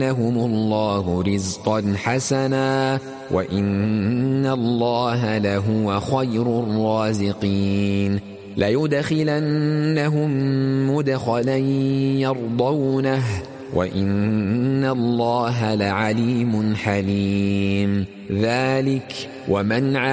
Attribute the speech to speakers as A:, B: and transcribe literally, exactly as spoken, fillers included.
A: ليرزقنهم الله رزقا حسنا وإن الله لهو خير الرازقين ليدخلنهم مدخلا يرضونه وإن الله لعليم حليم ذلك ومن